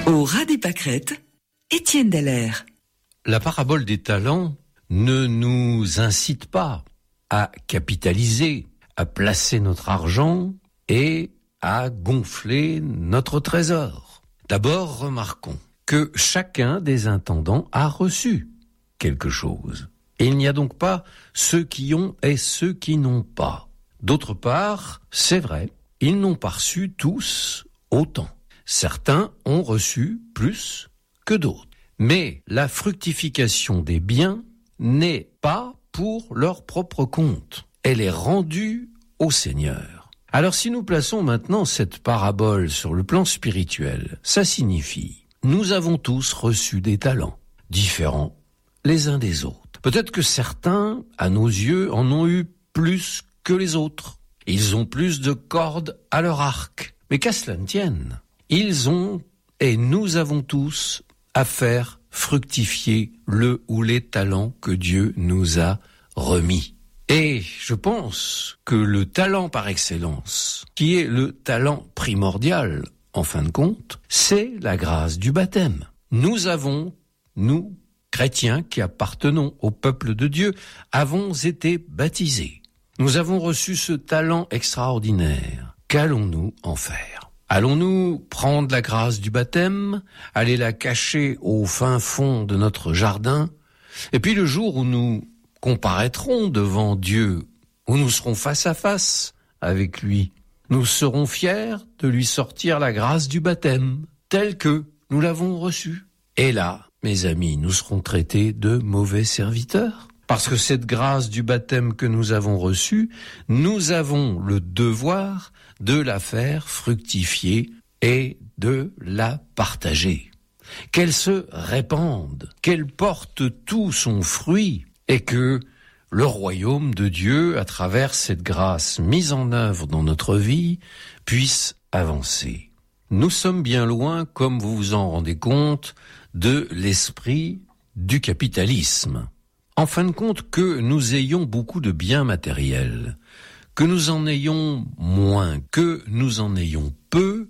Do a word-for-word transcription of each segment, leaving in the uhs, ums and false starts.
Au ras des pâquerettes, Étienne Dallaire. La parabole des talents ne nous incite pas à capitaliser, à placer notre argent et à gonfler notre trésor. D'abord, remarquons que chacun des intendants a reçu quelque chose. Il n'y a donc pas ceux qui ont et ceux qui n'ont pas. D'autre part, c'est vrai, ils n'ont pas reçu tous autant. Certains ont reçu plus que d'autres. Mais la fructification des biens n'est pas pour leur propre compte. Elle est rendue au Seigneur. Alors si nous plaçons maintenant cette parabole sur le plan spirituel, ça signifie, nous avons tous reçu des talents, différents les uns des autres. Peut-être que certains, à nos yeux, en ont eu plus que les autres. Ils ont plus de cordes à leur arc. Mais qu'à cela ne tienne, ils ont, et nous avons tous, à faire fructifier le ou les talents que Dieu nous a remis. Et je pense que le talent par excellence, qui est le talent primordial, en fin de compte, c'est la grâce du baptême. Nous avons, nous, chrétiens qui appartenons au peuple de Dieu, avons été baptisés. Nous avons reçu ce talent extraordinaire. Qu'allons-nous en faire ? Allons-nous prendre la grâce du baptême, aller la cacher au fin fond de notre jardin, et puis le jour où nous comparaîtrons devant Dieu, où nous serons face à face avec lui, nous serons fiers de lui sortir la grâce du baptême, telle que nous l'avons reçue. Et là, mes amis, nous serons traités de mauvais serviteurs. Parce que cette grâce du baptême que nous avons reçue, nous avons le devoir de la faire fructifier et de la partager. Qu'elle se répande, qu'elle porte tout son fruit et que le royaume de Dieu, à travers cette grâce mise en œuvre dans notre vie, puisse avancer. Nous sommes bien loin, comme vous vous en rendez compte, de l'esprit du capitalisme. En fin de compte, que nous ayons beaucoup de biens matériels, que nous en ayons moins, que nous en ayons peu,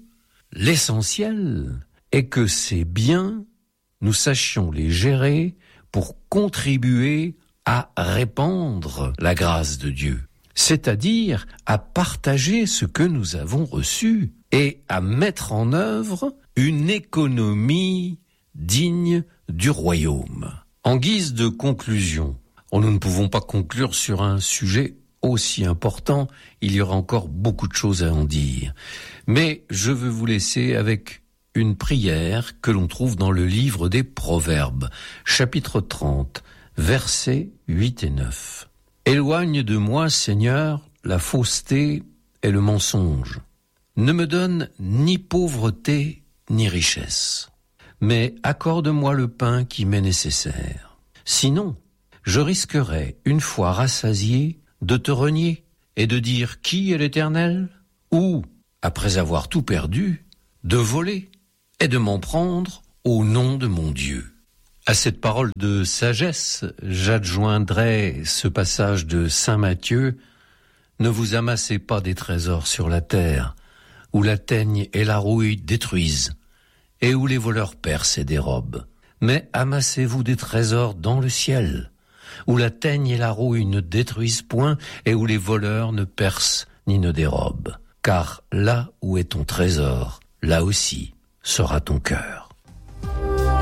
l'essentiel est que ces biens, nous sachions les gérer pour contribuer à répandre la grâce de Dieu, c'est-à-dire à partager ce que nous avons reçu et à mettre en œuvre une économie digne du royaume. En guise de conclusion, nous ne pouvons pas conclure sur un sujet aussi important, il y aura encore beaucoup de choses à en dire. Mais je veux vous laisser avec une prière que l'on trouve dans le livre des Proverbes, chapitre trente, versets huit et neuf. « Éloigne de moi, Seigneur, la fausseté et le mensonge. Ne me donne ni pauvreté ni richesse. Mais accorde-moi le pain qui m'est nécessaire. Sinon, je risquerais, une fois rassasié, de te renier et de dire qui est l'Éternel, ou, après avoir tout perdu, de voler et de m'en prendre au nom de mon Dieu. » À cette parole de sagesse, j'adjoindrai ce passage de saint Matthieu. « Ne vous amassez pas des trésors sur la terre, où la teigne et la rouille détruisent, et où les voleurs percent et dérobent. Mais amassez-vous des trésors dans le ciel, où la teigne et la rouille ne détruisent point, et où les voleurs ne percent ni ne dérobent. Car là où est ton trésor, là aussi sera ton cœur. »